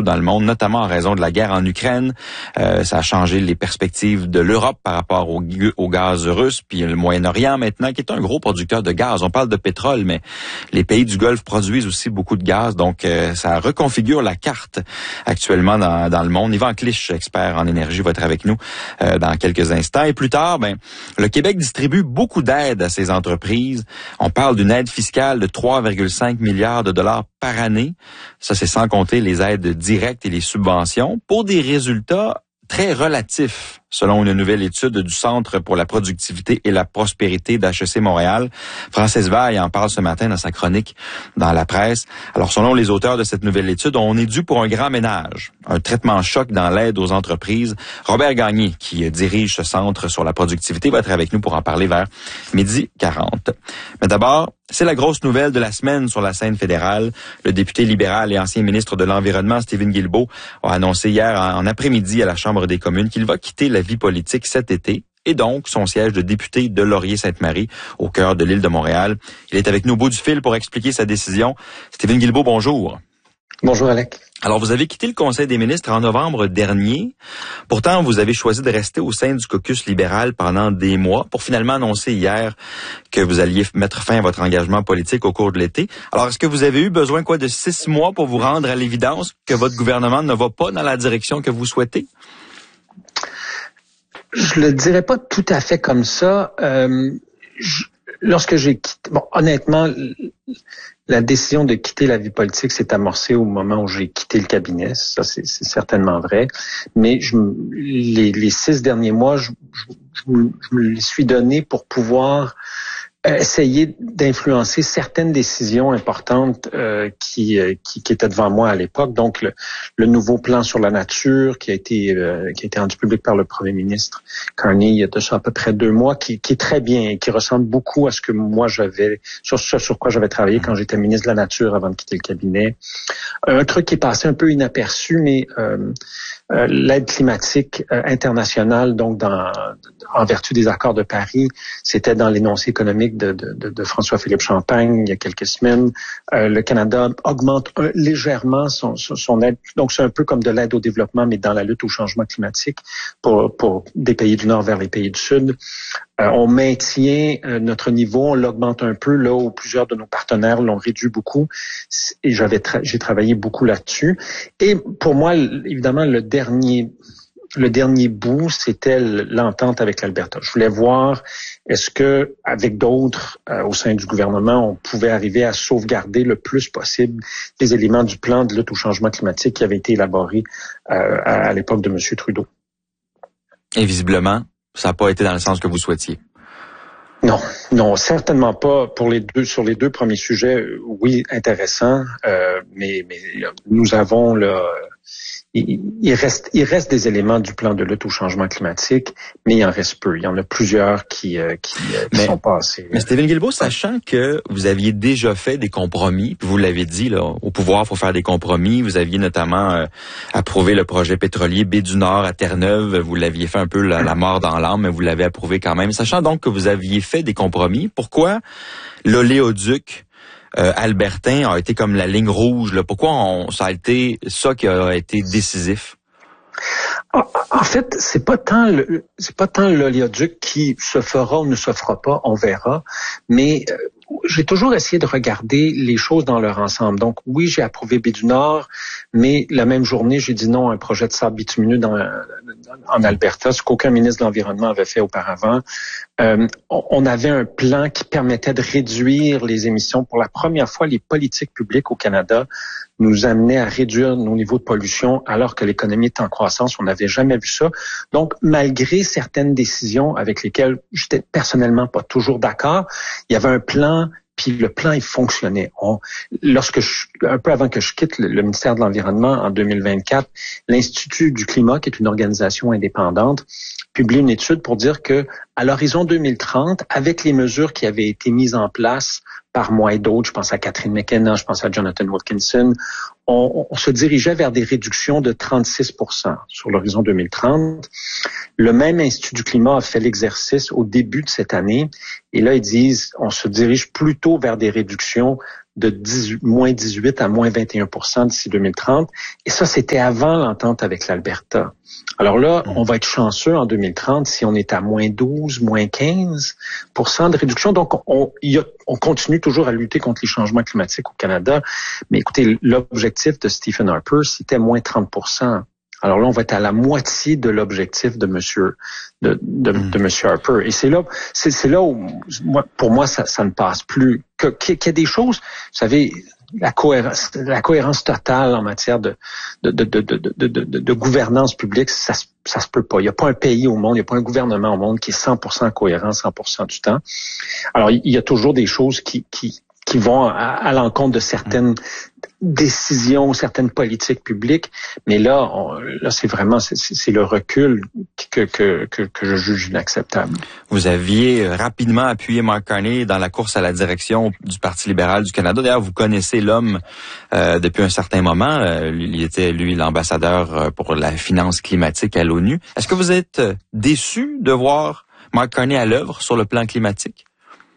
dans le monde, notamment en raison de la guerre en Ukraine. Ça a changé les perspectives de l'Europe par rapport au gaz russe, puis le Moyen-Orient maintenant, qui est un gros producteur de gaz. On parle de pétrole, mais les pays du Golfe produisent aussi beaucoup de gaz, donc ça reconfigure la carte actuellement dans le monde. Yvan Clich, expert en énergie, va être avec nous dans quelques instants. Et plus tard, le Québec distribue beaucoup d'aides à ces entreprises. On parle d'une aide fiscale de 3,5 milliards de dollars par année. Ça, c'est sans compter les aides directes et les subventions, pour des résultats très relatifs, selon une nouvelle étude du Centre pour la productivité et la prospérité d'HEC Montréal. Francis Vaille en parle ce matin dans sa chronique dans la presse. Alors, selon les auteurs de cette nouvelle étude, on est dû pour un grand ménage, un traitement choc dans l'aide aux entreprises. Robert Gagné, qui dirige ce Centre sur la productivité, va être avec nous pour en parler vers 12h40. Mais d'abord, c'est la grosse nouvelle de la semaine sur la scène fédérale. Le député libéral et ancien ministre de l'Environnement, Stephen Guilbeault, a annoncé hier en après-midi à la Chambre des communes qu'il va quitter la vie politique cet été et donc son siège de député de Laurier-Sainte-Marie au cœur de l'île de Montréal. Il est avec nous au bout du fil pour expliquer sa décision. Stephen Guilbeault, bonjour. Bonjour, Alec. Alors, vous avez quitté le Conseil des ministres en novembre dernier. Pourtant, vous avez choisi de rester au sein du caucus libéral pendant des mois pour finalement annoncer hier que vous alliez mettre fin à votre engagement politique au cours de l'été. Alors, est-ce que vous avez eu besoin de 6 mois pour vous rendre à l'évidence que votre gouvernement ne va pas dans la direction que vous souhaitez? Je le dirais pas tout à fait comme ça. Lorsque j'ai quitté... Bon, honnêtement, la décision de quitter la vie politique s'est amorcée au moment où j'ai quitté le cabinet. Ça, c'est certainement vrai. Mais les 6 derniers mois, je me les suis donnés pour pouvoir essayer d'influencer certaines décisions importantes qui étaient devant moi à l'époque. Donc, le nouveau plan sur la nature qui a été rendu public par le premier ministre Carney il y a de ça à peu près 2 mois, qui est très bien et qui ressemble beaucoup à ce que moi sur quoi j'avais travaillé quand j'étais ministre de la Nature avant de quitter le cabinet. Un truc qui est passé un peu inaperçu, mais l'aide climatique internationale, donc en vertu des accords de Paris, c'était dans l'énoncé économique de François-Philippe Champagne il y a quelques semaines. Le Canada augmente légèrement son aide. Donc, c'est un peu comme de l'aide au développement, mais dans la lutte au changement climatique pour des pays du Nord vers les pays du Sud. On maintient notre niveau, on l'augmente un peu là où plusieurs de nos partenaires l'ont réduit beaucoup. Et j'ai travaillé beaucoup là-dessus. Et pour moi, évidemment, le dernier bout, c'était l'entente avec l'Alberta. Je voulais voir, est-ce que, avec d'autres au sein du gouvernement, on pouvait arriver à sauvegarder le plus possible les éléments du plan de lutte au changement climatique qui avait été élaboré à l'époque de M. Trudeau. Et visiblement, ça n'a pas été dans le sens que vous souhaitiez. Non, certainement pas. Sur les 2 premiers sujets, oui, intéressant, mais nous avons il reste des éléments du plan de lutte au changement climatique, mais il en reste peu. Il y en a plusieurs qui sont passés. Mais Stephen Guilbeault, sachant que vous aviez déjà fait des compromis, puis vous l'avez dit, là, au pouvoir, il faut faire des compromis. Vous aviez notamment approuvé le projet pétrolier Baie du Nord à Terre-Neuve. Vous l'aviez fait un peu la mort dans l'âme, mais vous l'avez approuvé quand même. Sachant donc que vous aviez fait des compromis, pourquoi l'oléoduc albertain a été comme la ligne rouge, là? Pourquoi ça a été ça qui a été décisif? En fait, c'est pas tant l'oléoduc qui se fera ou ne se fera pas, on verra, mais j'ai toujours essayé de regarder les choses dans leur ensemble. Donc oui, j'ai approuvé Baie du Nord, mais la même journée, j'ai dit non à un projet de sable bitumineux en Alberta, ce qu'aucun ministre de l'Environnement avait fait auparavant. On avait un plan qui permettait de réduire les émissions. Pour la première fois, les politiques publiques au Canada nous amenaient à réduire nos niveaux de pollution alors que l'économie est en croissance. On n'avait jamais vu ça. Donc, malgré certaines décisions avec lesquelles j'étais personnellement pas toujours d'accord, il y avait un plan, puis le plan, il fonctionnait. Un peu avant que je quitte le ministère de l'Environnement en 2024, l'Institut du climat, qui est une organisation indépendante, publie une étude pour dire que à l'horizon 2030, avec les mesures qui avaient été mises en place par moi et d'autres, je pense à Catherine McKenna, je pense à Jonathan Wilkinson, on se dirigeait vers des réductions de 36% sur l'horizon 2030. Le même Institut du climat a fait l'exercice au début de cette année et là, ils disent on se dirige plutôt vers des réductions de moins 18 à moins 21% d'ici 2030. Et ça, c'était avant l'entente avec l'Alberta. Alors là, on va être chanceux en 2030 si on est à moins 12, moins 15% de réduction. Donc, on continue toujours à lutter contre les changements climatiques au Canada. Mais écoutez, l'objectif de Stephen Harper, c'était moins 30%. Alors là, on va être à la moitié de l'objectif de Monsieur Harper. Et c'est là où, pour moi, ça ne passe plus. Qu'il y a des choses, vous savez, la cohérence totale en matière de gouvernance publique, ça se peut pas. Il n'y a pas un pays au monde, il n'y a pas un gouvernement au monde qui est 100% cohérent 100% du temps. Alors, il y a toujours des choses qui vont à l'encontre de certaines décisions, certaines politiques publiques, mais là c'est vraiment c'est le recul que je juge inacceptable. Vous aviez rapidement appuyé Mark Carney dans la course à la direction du Parti libéral du Canada. D'ailleurs, vous connaissez l'homme depuis un certain moment. Il était, l'ambassadeur pour la finance climatique à l'ONU. Est-ce que vous êtes déçu de voir Mark Carney à l'œuvre sur le plan climatique?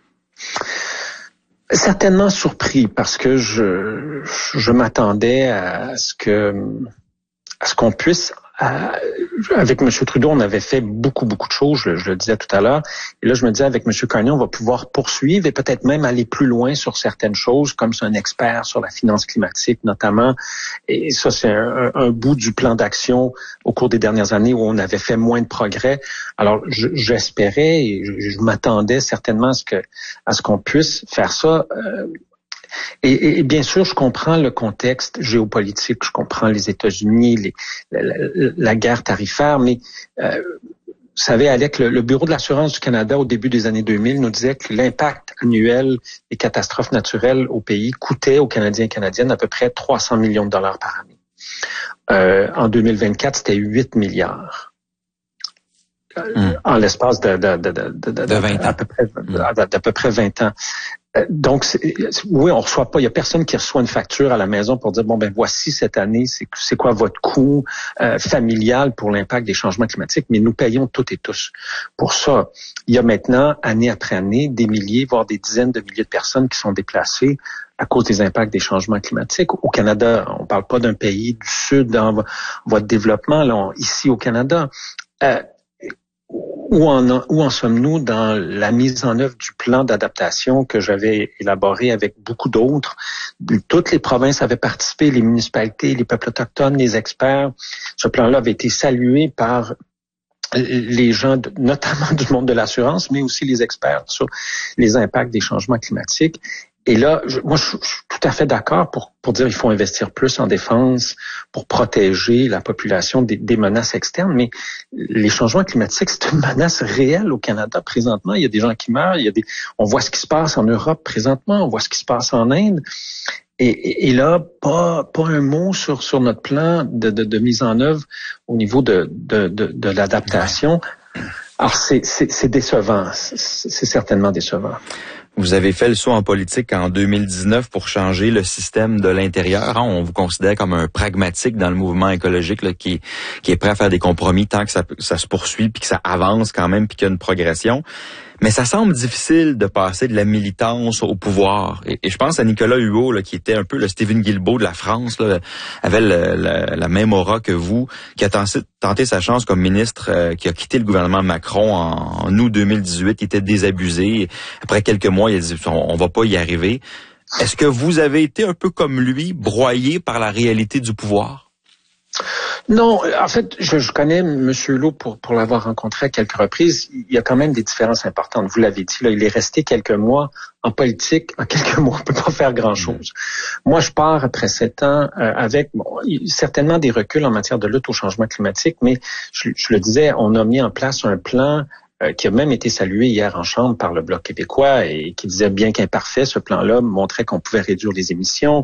Certainement surpris parce que je m'attendais à ce qu'on puisse avec M. Trudeau, on avait fait beaucoup de choses, je le disais tout à l'heure. Et là, je me disais, avec M. Carney, on va pouvoir poursuivre et peut-être même aller plus loin sur certaines choses, comme c'est un expert sur la finance climatique notamment. Et ça, c'est un bout du plan d'action au cours des dernières années où on avait fait moins de progrès. Alors, j'espérais et je m'attendais certainement à ce qu'on puisse faire ça. Et bien sûr, je comprends le contexte géopolitique, je comprends les États-Unis, la guerre tarifaire, mais vous savez, Alec, le Bureau de l'assurance du Canada, au début des années 2000, nous disait que l'impact annuel des catastrophes naturelles au pays coûtait aux Canadiens et Canadiennes à peu près 300 millions de dollars par année. En 2024, c'était 8 milliards. En l'espace de 20 ans. d'à peu près 20 ans. Donc, oui, on reçoit pas, il y a personne qui reçoit une facture à la maison pour dire, voici cette année, c'est quoi votre coût familial pour l'impact des changements climatiques, mais nous payons toutes et tous pour ça. Il y a maintenant, année après année, des milliers, voire des dizaines de milliers de personnes qui sont déplacées à cause des impacts des changements climatiques. Au Canada, on parle pas d'un pays du Sud dans votre développement, là, ici au Canada. Où en sommes-nous dans la mise en œuvre du plan d'adaptation que j'avais élaboré avec beaucoup d'autres? Toutes les provinces avaient participé, les municipalités, les peuples autochtones, les experts. Ce plan-là avait été salué par les gens, notamment du monde de l'assurance, mais aussi les experts sur les impacts des changements climatiques. Et là, moi, je suis tout à fait d'accord pour dire qu'il faut investir plus en défense pour protéger la population des menaces externes. Mais les changements climatiques, c'est une menace réelle au Canada présentement. Il y a des gens qui meurent. On voit ce qui se passe en Europe présentement. On voit ce qui se passe en Inde. Et là, pas un mot sur notre plan de mise en œuvre au niveau de l'adaptation. Alors, c'est décevant. C'est certainement décevant. Vous avez fait le saut en politique en 2019 pour changer le système de l'intérieur. On vous considère comme un pragmatique dans le mouvement écologique là, qui est prêt à faire des compromis tant que ça se poursuit puis que ça avance quand même puis qu'il y a une progression. Mais ça semble difficile de passer de la militance au pouvoir. Et je pense à Nicolas Hulot, là, qui était un peu le Stephen Guilbeault de la France, là, avait la même aura que vous, qui a tenté sa chance comme ministre, qui a quitté le gouvernement Macron en août 2018. Il était désabusé. Après quelques mois, il a dit on va pas y arriver. Est-ce que vous avez été un peu comme lui, broyé par la réalité du pouvoir? Non, en fait, je connais M. Hulot pour l'avoir rencontré à quelques reprises. Il y a quand même des différences importantes. Vous l'avez dit, là, il est resté quelques mois en politique. En quelques mois, on peut pas faire grand-chose. Moi, je pars après 7 ans avec certainement des reculs en matière de lutte au changement climatique, mais je le disais, on a mis en place un plan qui a même été salué hier en Chambre par le Bloc québécois et qui disait, bien qu'imparfait, ce plan-là montrait qu'on pouvait réduire les émissions.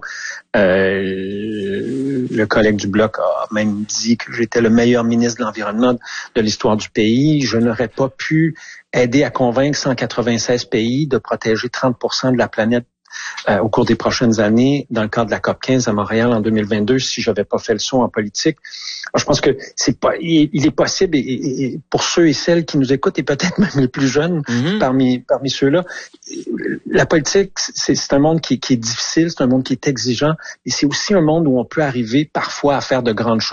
Le collègue du Bloc a même dit que j'étais le meilleur ministre de l'Environnement de l'histoire du pays. Je n'aurais pas pu aider à convaincre 196 pays de protéger 30% de la planète au cours des prochaines années dans le cadre de la COP15 à Montréal en 2022 si j'avais pas fait le saut en politique. Alors, je pense que il est possible et pour ceux et celles qui nous écoutent et peut-être même les plus jeunes parmi ceux-là, la politique c'est un monde qui est difficile, c'est un monde qui est exigeant et c'est aussi un monde où on peut arriver parfois à faire de grandes choses.